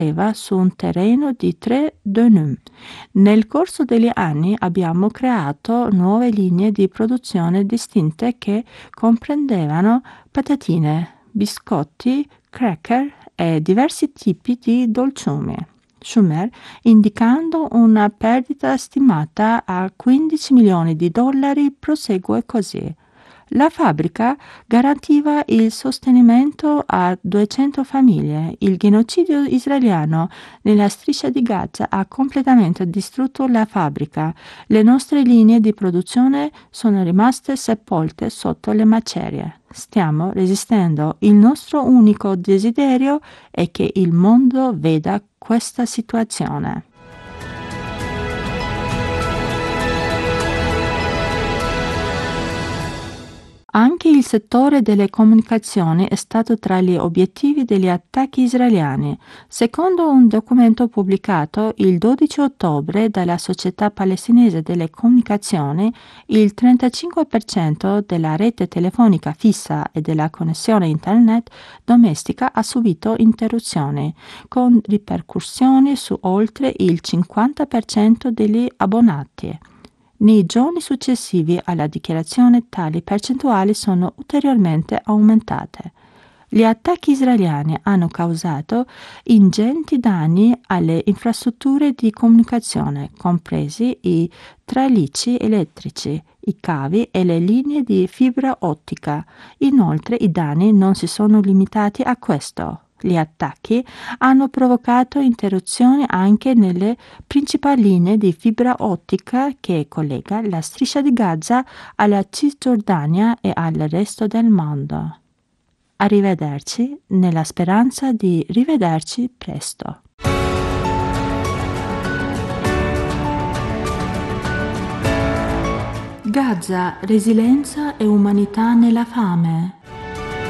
su un terreno di 3 dönüm. Nel corso degli anni abbiamo creato nuove linee di produzione distinte che comprendevano patatine, biscotti, cracker e diversi tipi di dolciumi. Schumer, indicando una perdita stimata a 15 milioni di dollari, prosegue così. La fabbrica garantiva il sostenimento a 200 famiglie. Il genocidio israeliano nella striscia di Gaza ha completamente distrutto la fabbrica. Le nostre linee di produzione sono rimaste sepolte sotto le macerie. Stiamo resistendo. Il nostro unico desiderio è che il mondo veda questa situazione. Anche il settore delle comunicazioni è stato tra gli obiettivi degli attacchi israeliani. Secondo un documento pubblicato il 12 ottobre dalla Società Palestinese delle Comunicazioni, il 35% della rete telefonica fissa e della connessione internet domestica ha subito interruzioni, con ripercussioni su oltre il 50% degli abbonati. Nei giorni successivi alla dichiarazione tali percentuali sono ulteriormente aumentate. Gli attacchi israeliani hanno causato ingenti danni alle infrastrutture di comunicazione, compresi i tralicci elettrici, i cavi e le linee di fibra ottica. Inoltre i danni non si sono limitati a questo. Gli attacchi hanno provocato interruzioni anche nelle principali linee di fibra ottica che collega la striscia di Gaza alla Cisgiordania e al resto del mondo. Arrivederci, nella speranza di rivederci presto. Gaza, resilienza e umanità nella fame.